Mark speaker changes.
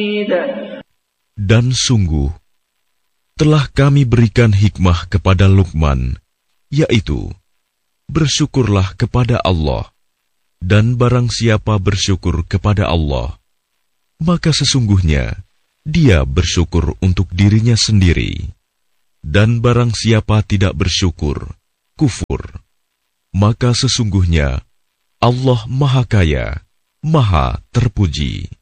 Speaker 1: Dan sungguh, telah kami berikan hikmah kepada Luqman, yaitu, bersyukurlah kepada Allah, dan barang siapa bersyukur kepada Allah, maka sesungguhnya dia bersyukur untuk dirinya sendiri. Dan barang siapa tidak bersyukur, kufur, maka sesungguhnya Allah Maha Kaya, Maha Terpuji.